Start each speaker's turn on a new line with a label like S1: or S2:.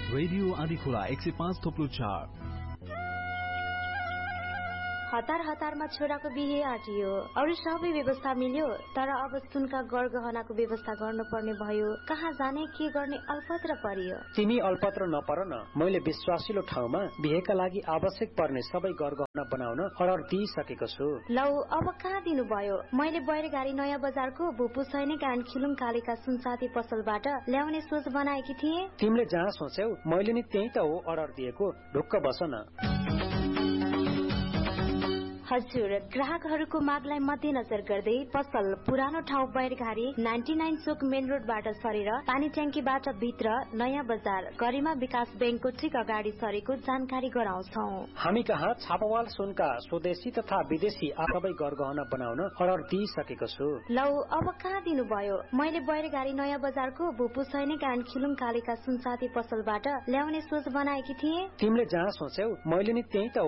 S1: Radio Andhikhola 105.4।
S2: हतार हतारमा छोराको बिहे आटियो, अरू सबै व्यवस्था मिल्यो, तर अब सुनका गरगहनाको व्यवस्था गर्नुपर्ने भयो। कहाँ जाने के गर्ने अल्पत्र परियो।
S3: तिमी अल्पत्र नपर न, मैले विश्वासिलो ठाउँमा बिहेका लागि आवश्यक पर्ने सबै गरगहना बनाउन अर्डर दिइसकेको छु।
S2: लौ अब कहाँ दिनुभयो? मैले बैरगाडी नयाँ बजारको भुपु सैनिक एन्ड खिलुङ कालीका सुनसाथी पसलबाट ल्याउने सोच बनाएकी थिए।
S3: तिमीले जहाँ सोच्यौ मैले नि त्यही त हो अर्डर दिएको, ढुक्क बस न।
S2: हजुर, ग्राहकहरूको मागलाई मध्यनजर गर्दै पसल पुरानो ठाउँ बैरघारी 99 चोक मेन रोडबाट सरेर पानी ट्याङ्कीबाट भित्र नयाँ बजार गरिमा विकास बैंकको ठिक अगाडि सरेको जानकारी गराउँछौ।
S3: हामी कहाँ छापावाल सुनका स्वदेशी तथा विदेशी सबै गरगहना बनाउन अर्डर दिइसकेको छु।
S2: लौ अब कहाँ दिनुभयो? मैले बैरगाडी नयाँ बजारको भुपु सैनिक एन्ड खिलुङ कालीका सुनसाथी पसलबाट ल्याउने सोच बनाएकी थिए।
S3: तिमीले जहाँ सोच्यौ मैले नि त्यही त